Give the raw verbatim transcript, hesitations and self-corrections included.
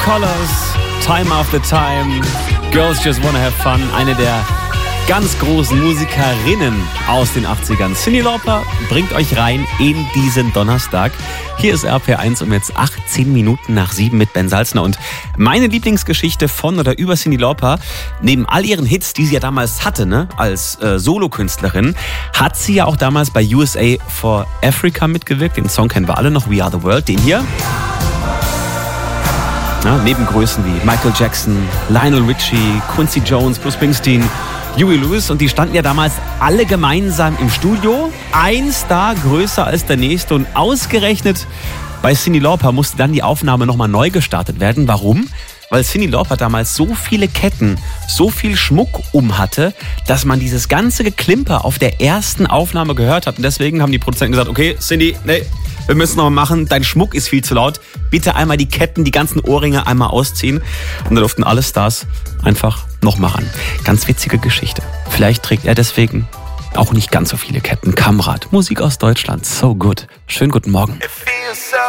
Colors, Time After Time, Girls Just Wanna Have Fun, eine der ganz großen Musikerinnen aus den achtzigern. Cyndi Lauper bringt euch rein in diesen Donnerstag. Hier ist R P R eins um jetzt achtzehn Minuten nach sieben mit Ben Salzner. Und meine Lieblingsgeschichte von oder über Cyndi Lauper, neben all ihren Hits, die sie ja damals hatte, ne, als äh, Solokünstlerin, hat sie ja auch damals bei U S A for Africa mitgewirkt. Den Song kennen wir alle noch, We Are the World. Den hier. Ja, neben Größen wie Michael Jackson, Lionel Richie, Quincy Jones, Bruce Springsteen, Huey Lewis, und die standen ja damals alle gemeinsam im Studio. Ein Star größer als der nächste, und ausgerechnet bei Cyndi Lauper musste dann die Aufnahme nochmal neu gestartet werden. Warum? Weil Cyndi Lauper damals so viele Ketten, so viel Schmuck um hatte, dass man dieses ganze Geklimper auf der ersten Aufnahme gehört hat. Und deswegen haben die Produzenten gesagt, okay, Cyndi, nee, wir müssen noch mal machen, dein Schmuck ist viel zu laut. Bitte einmal die Ketten, die ganzen Ohrringe einmal ausziehen. Und da durften alle Stars einfach noch machen. Ganz witzige Geschichte. Vielleicht trägt er deswegen auch nicht ganz so viele Ketten. Kamrat, Musik aus Deutschland, so good. Schönen guten Morgen.